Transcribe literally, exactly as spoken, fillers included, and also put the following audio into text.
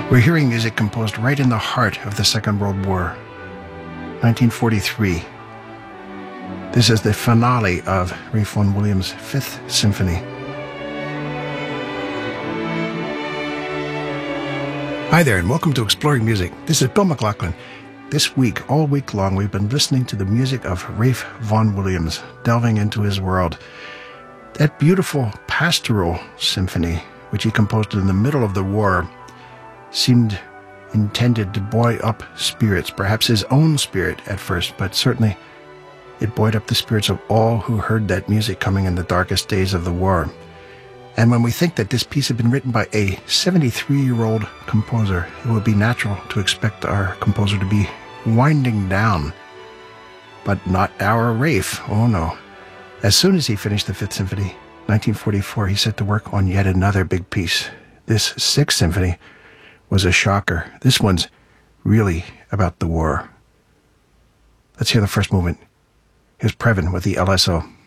We're hearing music composed right in the heart of the Second World War, nineteen forty-three. This is the finale of Ralph Vaughan Williams' Fifth Symphony. Hi there, and welcome to Exploring Music. This is Bill McLaughlin. This week, all week long, we've been listening to the music of Ralph Vaughan Williams, delving into his world. That beautiful pastoral symphony, which he composed in the middle of the war, seemed intended to buoy up spirits, perhaps his own spirit at first, but certainly it buoyed up the spirits of all who heard that music coming in the darkest days of the war. And when we think that this piece had been written by a seventy-three-year-old composer, it would be natural to expect our composer to be winding down. But not our Ralph. Oh no. As soon as he finished the Fifth Symphony, nineteen forty-four, he set to work on yet another big piece. This Sixth Symphony was a shocker. This one's really about the war. Let's hear the first movement. Here's Previn with the L S O.